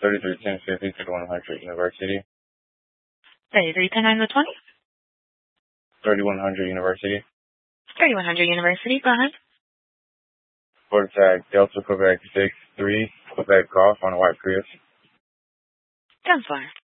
331050 to 100 University. 3310 the 20? 3100 University. 3100 University, go ahead. Port tag Delta Quebec 63 Quebec Golf on a white Prius. 10-4.